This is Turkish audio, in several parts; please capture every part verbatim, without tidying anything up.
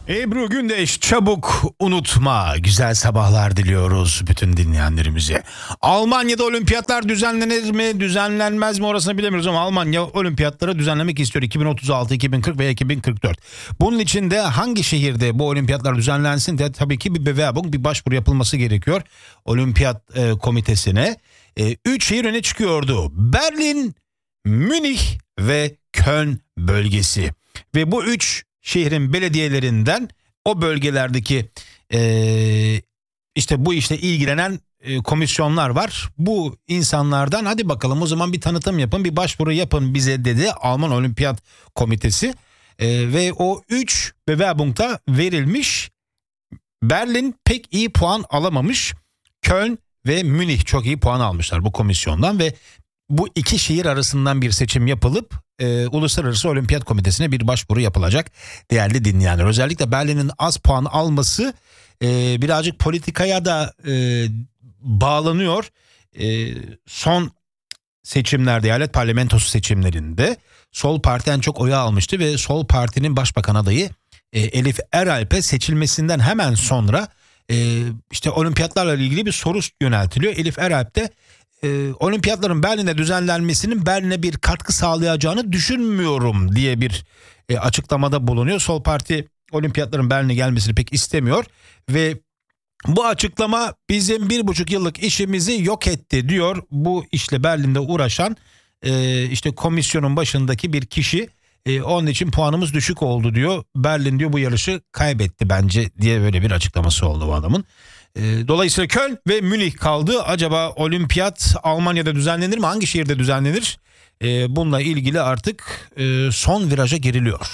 Ebru Gündeş, çabuk unutma. Güzel sabahlar diliyoruz bütün dinleyenlerimize. Almanya'da olimpiyatlar düzenlenir mi, düzenlenmez mi orasını bilemiyoruz ama Almanya olimpiyatları düzenlemek istiyor. iki bin otuz altı, iki bin kırk veya iki bin kırk dört. Bunun için de hangi şehirde bu olimpiyatlar düzenlensin de tabii ki bir Bewerbung, bir başvuru yapılması gerekiyor olimpiyat e, komitesine. E, üç şehir öne çıkıyordu: Berlin, Münih ve Köln bölgesi. Ve bu üç şehrin belediyelerinden o bölgelerdeki e, işte bu işle ilgilenen e, komisyonlar var. Bu insanlardan hadi bakalım o zaman bir tanıtım yapın, bir başvuru yapın bize dedi Alman Olimpiyat Komitesi. E, ve o üç Bewerbung'da verilmiş. Berlin pek iyi puan alamamış. Köln ve Münih çok iyi puan almışlar bu komisyondan ve bu iki şehir arasından bir seçim yapılıp e, Uluslararası Olimpiyat Komitesi'ne bir başvuru yapılacak değerli dinleyenler. Özellikle Berlin'in az puan alması e, birazcık politikaya da e, bağlanıyor. E, son seçimlerde, eyalet parlamentosu seçimlerinde Sol Parti en çok oyu almıştı ve Sol Parti'nin başbakan adayı e, Elif Eralp'e seçilmesinden hemen sonra e, işte olimpiyatlarla ilgili bir soru yöneltiliyor. Elif Eralp de e, olimpiyatların Berlin'de düzenlenmesinin Berlin'e bir katkı sağlayacağını düşünmüyorum diye bir e, açıklamada bulunuyor. Sol Parti olimpiyatların Berlin'e gelmesini pek istemiyor ve bu açıklama bizim bir buçuk yıllık işimizi yok etti diyor bu işle Berlin'de uğraşan e, işte komisyonun başındaki bir kişi. E, onun için puanımız düşük oldu diyor. Berlin diyor bu yarışı kaybetti bence diye böyle bir açıklaması oldu bu adamın. E, dolayısıyla Köln ve Münih kaldı. Acaba olimpiyat Almanya'da düzenlenir mi? Hangi şehirde düzenlenir? E, bununla ilgili artık e, son viraja giriliyor.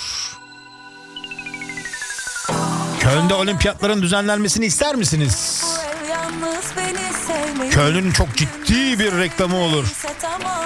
Köln'de olimpiyatların düzenlenmesini ister misiniz? Köln'ün çok ciddi bir reklamı olur.